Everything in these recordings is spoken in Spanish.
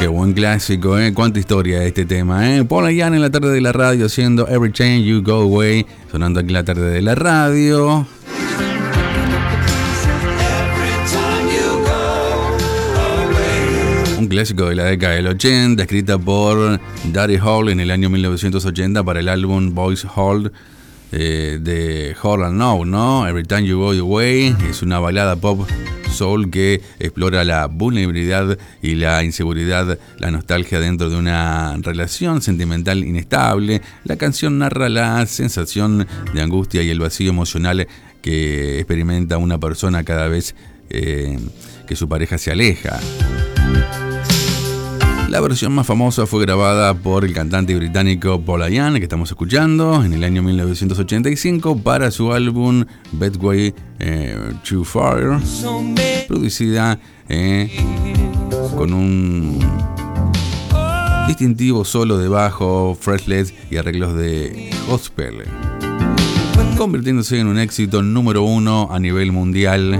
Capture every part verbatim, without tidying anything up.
Qué buen clásico, ¿eh? Cuánta historia este tema, ¿eh? Paul Ian en la tarde de la radio haciendo Every Time You Go Away, sonando aquí en la tarde de la radio. Un clásico de la década del ochenta, escrita por Daddy Hall en el año mil novecientos ochenta para el álbum Boys Hold eh, de Hall and Now, ¿no? Every Time You Go Away es una balada pop soul que explora la vulnerabilidad y la inseguridad, la nostalgia dentro de una relación sentimental inestable. La canción narra la sensación de angustia y el vacío emocional que experimenta una persona cada vez eh, que su pareja se aleja. La versión más famosa fue grabada por el cantante británico Paul Ian, que estamos escuchando, en el año mil novecientos ochenta y cinco para su álbum Betway eh, Too Far, producida eh, con un distintivo solo de bajo, fretless y arreglos de gospel, convirtiéndose en un éxito número uno a nivel mundial.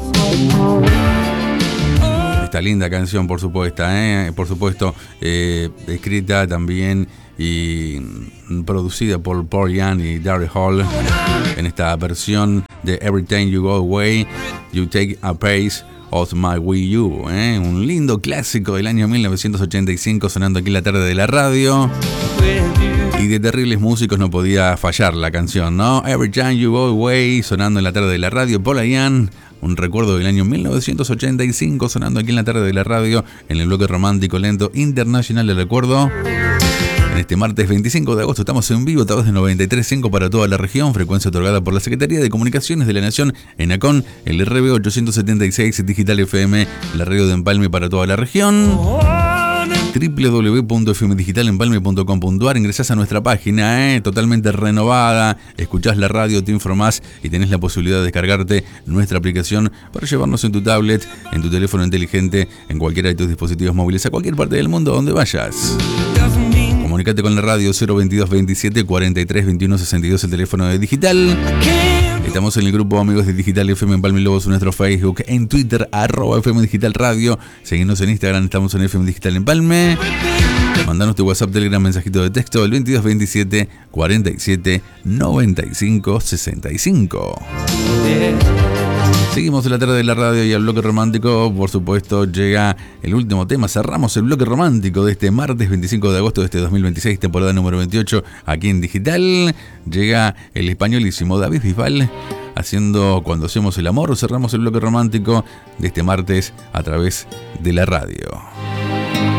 Esta linda canción, por supuesto, ¿eh? por supuesto, eh, escrita también y producida por Paul Young y Darryl Hall en esta versión de Every Time You Go Away, You Take a Piece of My Wii U, ¿eh? Un lindo clásico del año mil novecientos ochenta y cinco sonando aquí en la tarde de la radio. Y de terribles músicos no podía fallar la canción, ¿no? Every Time You Go Away sonando en la tarde de la radio, Paul Young. Un recuerdo del año mil novecientos ochenta y cinco sonando aquí en la tarde de la radio en el bloque romántico lento internacional de recuerdo. En este martes veinticinco de agosto estamos en vivo a través de noventa y tres punto cinco para toda la región, frecuencia otorgada por la Secretaría de Comunicaciones de la Nación, ENACON, el R B ochocientos setenta y seis Digital F M, la radio de Empalme para toda la región. doble u doble u doble u punto f m digital empalme punto com punto a r. Ingresás a nuestra página, eh, totalmente renovada, escuchás la radio, te informás y tenés la posibilidad de descargarte nuestra aplicación para llevarnos en tu tablet, en tu teléfono inteligente, en cualquiera de tus dispositivos móviles, a cualquier parte del mundo donde vayas. Comunicate con la radio cero veintidós veintisiete cuarenta y tres veintiuno sesenta y dos, el teléfono de Digital. Estamos en el grupo Amigos de Digital F M Empalme Lobos, en nuestro Facebook, en Twitter, arroba F M Digital Radio. Seguinos en Instagram, estamos en F M Digital Empalme. Mandanos tu WhatsApp, Telegram, mensajito de texto, el veintidós veintisiete cuarenta y siete noventa y cinco sesenta y cinco. Seguimos en la tarde de la radio y al bloque romántico, por supuesto, llega el último tema. Cerramos el bloque romántico de este martes veinticinco de agosto de este dos mil veintiséis, temporada número veintiocho, aquí en Digital. Llega el españolísimo David Bisbal haciendo Cuando hacemos el amor. Cerramos el bloque romántico de este martes a través de la radio.